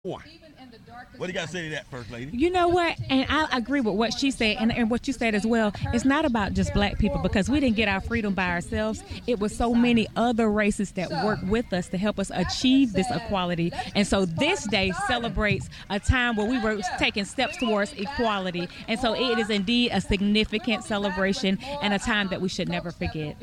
What do you got to say to that, First Lady? You know what? And I agree with what she said and what you said as well. It's not about just black people because we didn't get our freedom by ourselves. It was so many other races that worked with us to help us achieve this equality. And so this day celebrates a time where we were taking steps towards equality. And so it is indeed a significant celebration and a time that we should never forget.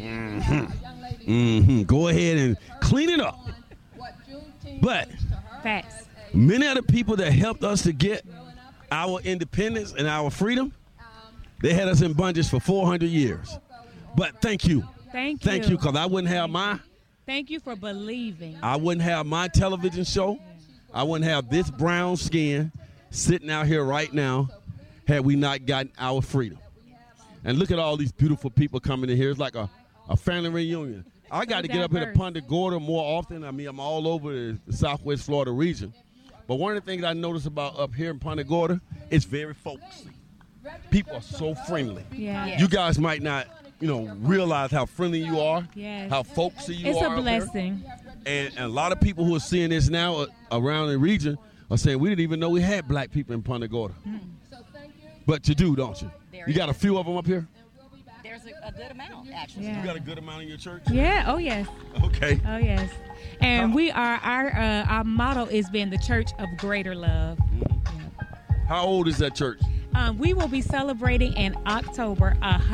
Go ahead and clean it up. But facts. Many of the people that helped us to get our independence and our freedom, they had us in bondage for 400 years. But thank you. Thank you. Thank you, because I wouldn't have my... Thank you for believing. I wouldn't have my television show. I wouldn't have this brown skin sitting out here right now had we not gotten our freedom. And look at all these beautiful people coming in here. It's like a family reunion. I got to get up here to Punta Gorda more often. I mean, I'm all over the Southwest Florida region. But one of the things I noticed about up here in Punta Gorda, it's very folksy. People are so friendly. Yeah. You guys might not, realize how friendly you are, yes. how folksy you it's are. It's a blessing. And a lot of people who are seeing this now around the region are saying, we didn't even know we had black people in Punta Gorda. But you do, don't you? You got a few of them up here? There's a good amount, actually. Yeah. You got a good amount in your church? Yeah, oh yes. Okay. Oh yes. And we are, our motto is being the church of greater love. How old is that church? We will be celebrating in October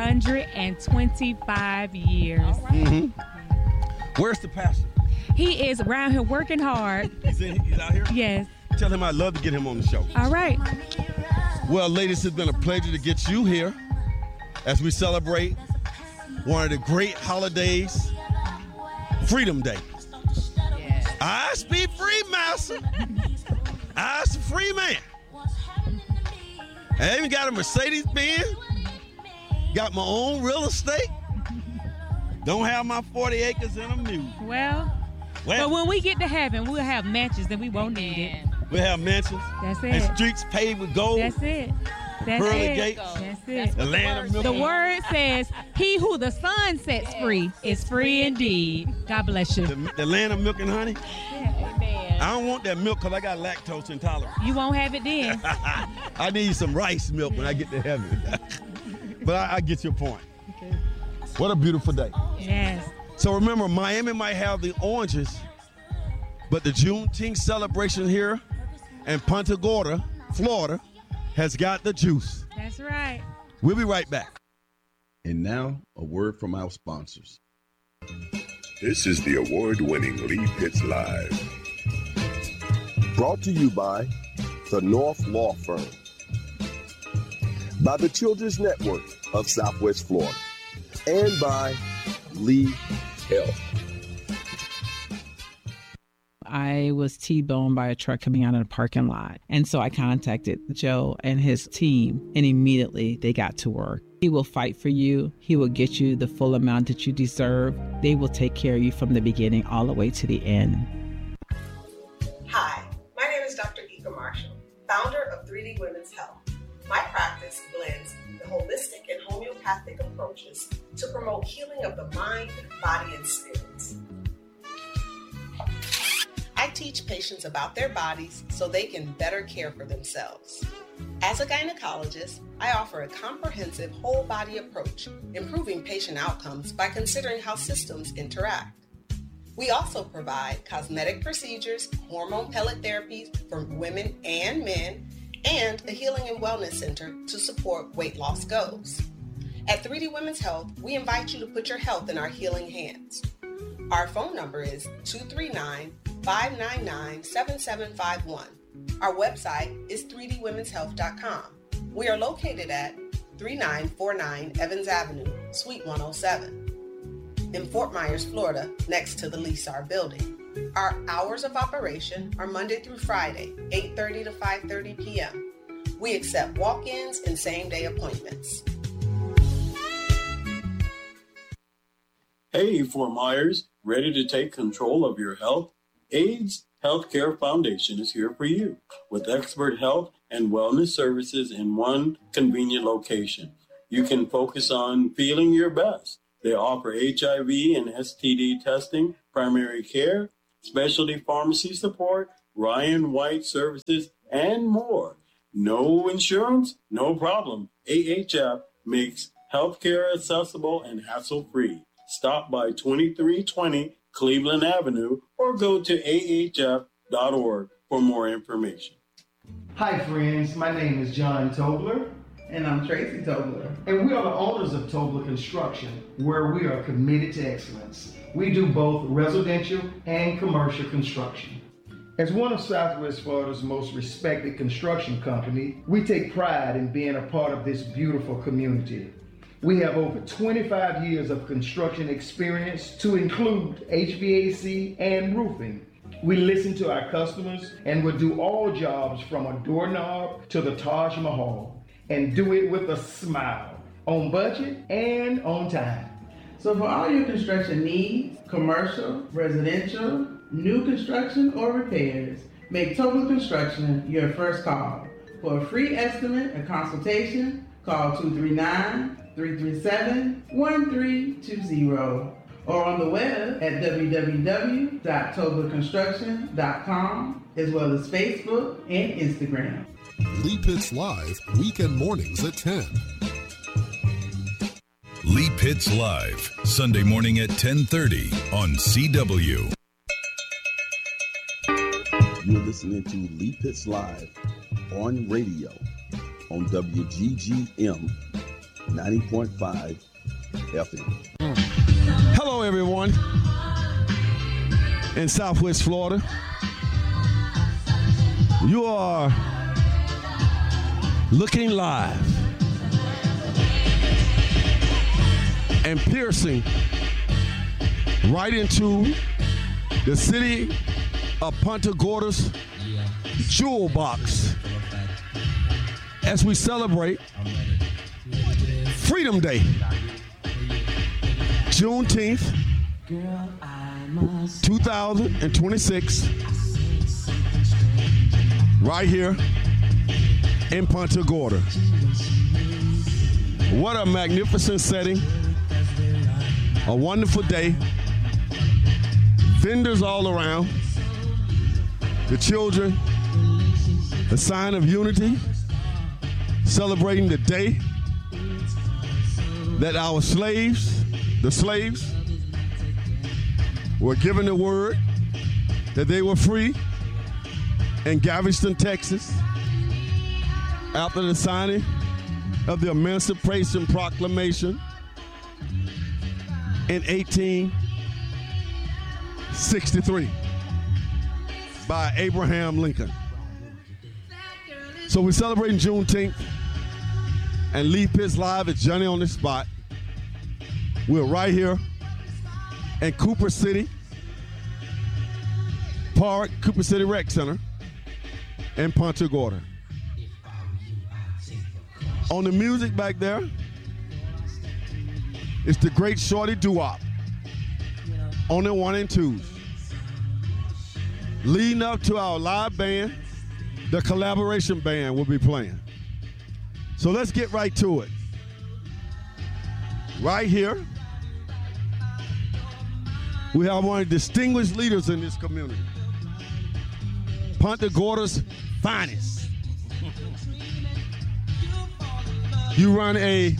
125 years. Where's the pastor? He is around here working hard. He's out here? Yes. Tell him I'd love to get him on the show. All right. Well, ladies, it's been a pleasure to get you here as we celebrate one of the great holidays, Freedom Day. Yes. I speak free, master. I's a free man. I even got a Mercedes-Benz. Got my own real estate. Don't have my 40 acres in a mule. Well, but when we get to heaven, we'll have mansions and we won't need it. We'll have mansions. That's it. And streets paved with gold. That's it. That's pearly it. gates. That's it. The land of milk. The word says, he who the Son sets free is free indeed. God bless you. The land of milk and honey. Amen. I don't want that milk because I got lactose intolerance. You won't have it then. I need some rice milk when I get to heaven. But I get your point. Okay. What a beautiful day. Yes. So remember, Miami might have the oranges, but the Juneteenth celebration here in Punta Gorda, Florida, has got the juice. That's right. We'll be right back. And now, a word from our sponsors. This is the award-winning Lee Pitts Live. Brought to you by the North Law Firm, by the Children's Network of Southwest Florida, and by Lee Health. I was T-boned by a truck coming out of the parking lot. And so I contacted Joe and his team, and immediately they got to work. He will fight for you. He will get you the full amount that you deserve. They will take care of you from the beginning all the way to the end. Hi, my name is Dr. Ika Marshall, founder of 3D Women's Health. My practice blends the holistic and homeopathic approaches to promote healing of the mind, body, and spirits. I teach patients about their bodies so they can better care for themselves. As a gynecologist, I offer a comprehensive whole body approach, improving patient outcomes by considering how systems interact. We also provide cosmetic procedures, hormone pellet therapies for women and men, and a healing and wellness center to support weight loss goals. At 3D Women's Health, we invite you to put your health in our healing hands. Our phone number is 239-599-7751. Our website is 3dwomenshealth.com. We are located at 3949 Evans Avenue, Suite 107, in Fort Myers, Florida, next to the Lysar building. Our hours of operation are Monday through Friday, 8:30 to 5:30 p.m. We accept walk-ins and same-day appointments. Hey, Fort Myers, ready to take control of your health? AIDS Healthcare Foundation is here for you with expert health and wellness services in one convenient location. You can focus on feeling your best. They offer HIV and STD testing, primary care, specialty pharmacy support, Ryan White Services, and more. No insurance? No problem. AHF makes healthcare accessible and hassle-free. Stop by 2320 Cleveland Avenue or go to ahf.org for more information. Hi friends, my name is John Tobler. And I'm Tracy Tobler. And we are the owners of Tobler Construction, where we are committed to excellence. We do both residential and commercial construction. As one of Southwest Florida's most respected construction company, we take pride in being a part of this beautiful community. We have over 25 years of construction experience to include HVAC and roofing. We listen to our customers and will do all jobs from a doorknob to the Taj Mahal and do it with a smile, on budget and on time. So for all your construction needs, commercial, residential, new construction, or repairs, make Tobler Construction your first call. For a free estimate and consultation, call 239-337-1320 or on the web at www.toblerconstruction.com, as well as Facebook and Instagram. Lee Pitts Live, weekend mornings at 10. Lee Pitts Live, Sunday morning at 10:30 on CW. You're listening to Lee Pitts Live on radio on WGGM 90.5 FM. Hello, everyone in Southwest Florida. You are looking live and piercing right into the city of Punta Gorda's jewel box as we celebrate Freedom Day, Juneteenth, 2026, right here in Punta Gorda. What a magnificent setting, a wonderful day, vendors all around, the children, a sign of unity, celebrating the day that our slaves, the slaves, were given the word that they were free in Galveston, Texas, after the signing of the Emancipation Proclamation in 1863 by Abraham Lincoln. So we're celebrating Juneteenth, and Lee Pitts Live is Johnny on the spot. We're right here in Cooper City Park, Cooper City Rec Center in Punta Gorda. On the music back there, it's the great Shorty Doo-Wop on the 1 and 2s. Leading up to our live band, the collaboration band will be playing. So let's get right to it. Right here, we have one of the distinguished leaders in this community, Punta Gorda's finest. You run a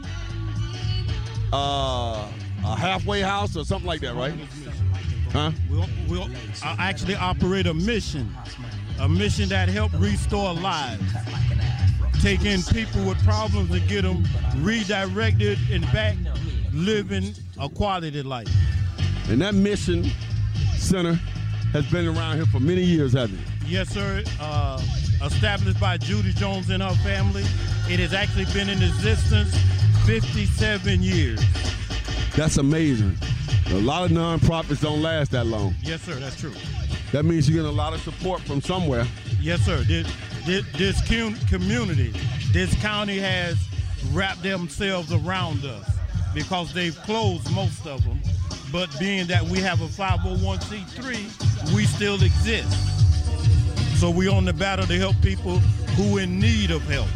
halfway house or something like that, right? Huh? We'll actually operate a mission that helps restore lives, taking people with problems and get them redirected and back living a quality life. And that mission center has been around here for many years, hasn't it? Yes, sir. Established by Judy Jones and her family. It has actually been in existence 57 years. That's amazing. A lot of nonprofits don't last that long. Yes, sir, that's true. That means you're getting a lot of support from somewhere. Yes, sir. This community, this county has wrapped themselves around us because they've closed most of them. But being that we have a 501c3, we still exist. So we're on the battle to help people who are in need of help.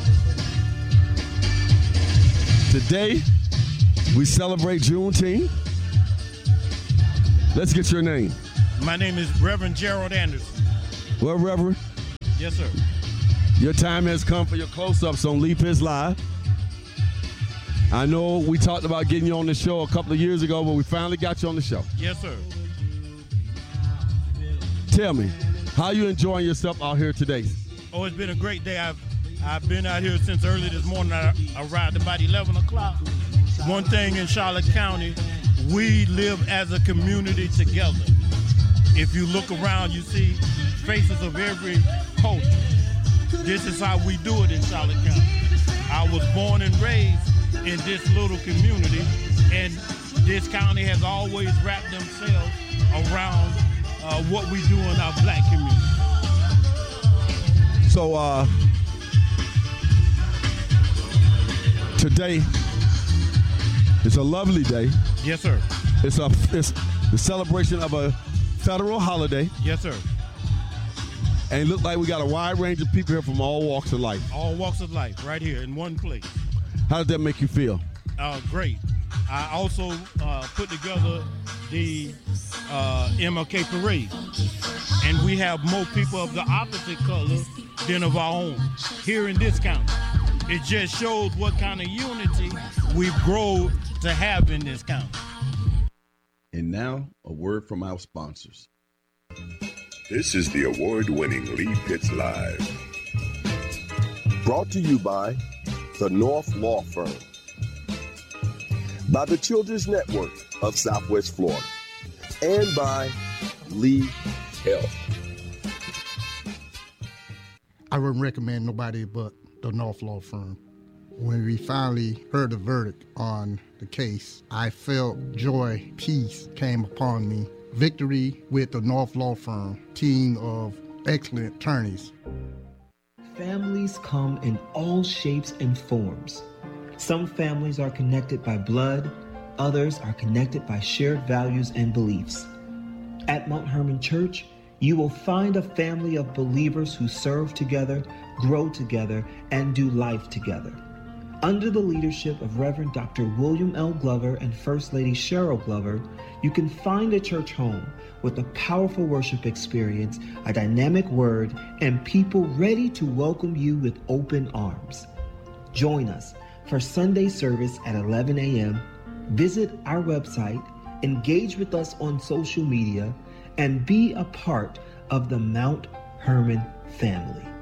Today, we celebrate Juneteenth. Let's get your name. My name is Reverend Gerald Anderson. Well, Reverend. Yes, sir. Your time has come for your close-ups on Leap Is Live. I know we talked about getting you on the show a couple of years ago, but we finally got you on the show. Yes, sir. Tell me, how you enjoying yourself out here today? Oh, it's been a great day. I've been out here since early this morning. I arrived about 11 o'clock. One thing in Charlotte County, we live as a community together. If you look around, you see faces of every culture. This is how we do it in Charlotte County. I was born and raised in this little community, and this county has always wrapped themselves around what we do in our black community. So today is a lovely day. Yes, sir. It's the celebration of a federal holiday. Yes, sir. And it looked like we got a wide range of people here from all walks of life. All walks of life, right here in one place. How does that make you feel? Great. I also put together the MLK parade, and we have more people of the opposite color than of our own here in this county. It just shows what kind of unity we've grown to have in this county. And now, a word from our sponsors. This is the award-winning Lee Pitts Live. Brought to you by the North Law Firm, by the Children's Network of Southwest Florida, and by Lee Health. I wouldn't recommend nobody but the North Law Firm. When we finally heard the verdict on the case, I felt joy, peace came upon me. Victory with the North Law Firm, team of excellent attorneys. Families come in all shapes and forms. Some families are connected by blood, others are connected by shared values and beliefs. At Mount Hermon Church, you will find a family of believers who serve together, grow together, and do life together. Under the leadership of Reverend Dr. William L. Glover and First Lady Cheryl Glover, you can find a church home with a powerful worship experience, a dynamic word, and people ready to welcome you with open arms. Join us for Sunday service at 11 a.m. Visit our website, engage with us on social media, and be a part of the Mount Hermon family.